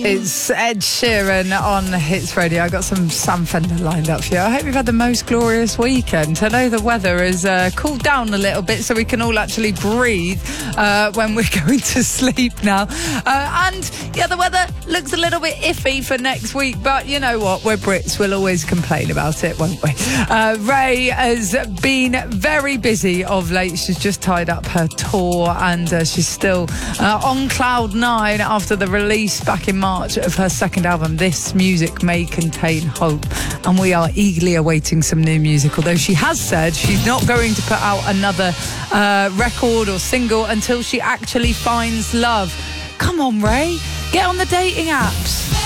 It's Ed Sheeran on Hits Radio. I got some Sam Fender lined up for you. I hope you've had the most glorious weekend. I know the weather has cooled down a little bit, so we can all actually breathe when we're going to sleep now. And yeah, the weather looks a little bit iffy for next week, but you know what? We're Brits. We'll always complain about it, won't we? Ray has been very busy of late. She's just tied up her tour, and she's still on cloud nine after the release back in March of her second album, This Music May Contain Hope, and we are eagerly awaiting some new music, although she has said she's not going to put out another record or single until she actually finds love. Come on, Ray, get on the dating apps.